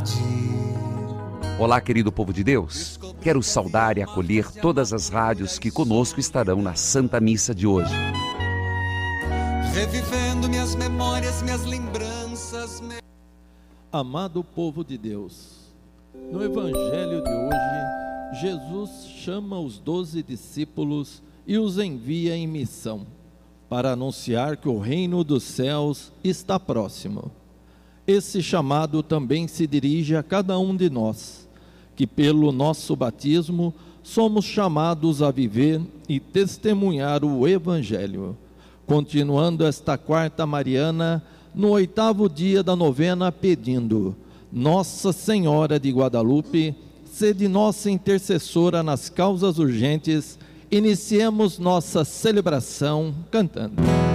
Olá, querido povo de Deus. Quero saudar e acolher todas as rádios que conosco estarão na Santa Missa de hoje. Revivendo minhas memórias, minhas lembranças. Amado povo de Deus, no Evangelho de hoje, Jesus chama os 12 discípulos e os envia em missão, para anunciar que o reino dos céus está próximo. Esse chamado também se dirige a cada um de nós, que pelo nosso batismo somos chamados a viver e testemunhar o Evangelho. Continuando esta quarta mariana, no 8º dia da novena, pedindo: Nossa Senhora de Guadalupe, sede nossa intercessora nas causas urgentes, iniciemos nossa celebração cantando.